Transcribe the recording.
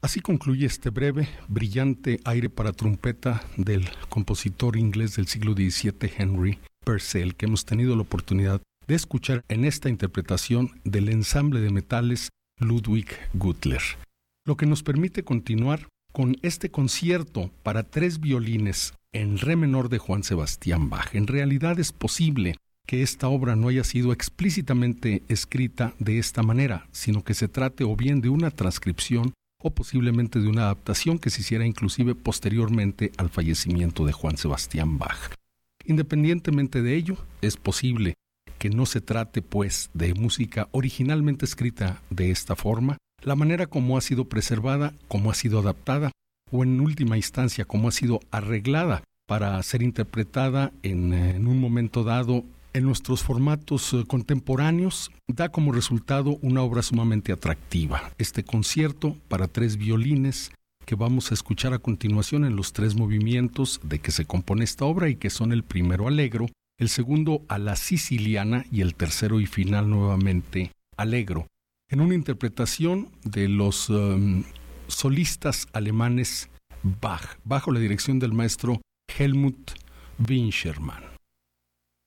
Así concluye este breve, brillante aire para trompeta del compositor inglés del siglo XVII Henry Purcell, que hemos tenido la oportunidad de escuchar en esta interpretación del ensamble de metales Ludwig Gutler. Lo que nos permite continuar con este concierto para 3 violines en re menor de Johann Sebastian Bach. En realidad es posible que esta obra no haya sido explícitamente escrita de esta manera, sino que se trate o bien de una transcripción o posiblemente de una adaptación que se hiciera inclusive posteriormente al fallecimiento de Johann Sebastian Bach. Independientemente de ello, es posible que no se trate, pues, de música originalmente escrita de esta forma, la manera como ha sido preservada, como ha sido adaptada, o en última instancia como ha sido arreglada para ser interpretada en un momento dado en nuestros formatos contemporáneos, da como resultado una obra sumamente atractiva. Este concierto para 3 violines que vamos a escuchar a continuación en los 3 movimientos de que se compone esta obra, y que son el primero allegro, el segundo a la siciliana y el tercero y final nuevamente allegro, en una interpretación de los solistas alemanes Bach, bajo la dirección del maestro Helmut Winchelmann.